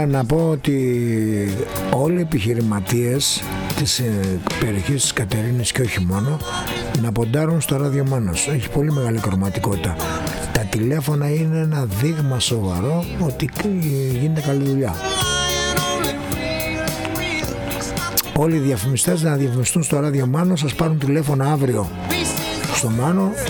Να πω ότι όλοι οι επιχειρηματίες της περιοχής της Κατερίνης και όχι μόνο να ποντάρουν στο ράδιο Μάνος. Έχει πολύ μεγάλη κροματικότητα. Τα τηλέφωνα είναι ένα δείγμα σοβαρό ότι γίνεται καλή δουλειά. Όλοι οι διαφημιστές να διαφημιστούν στο ράδιο Μάνο, σας πάρουν τηλέφωνα αύριο στο Μάνο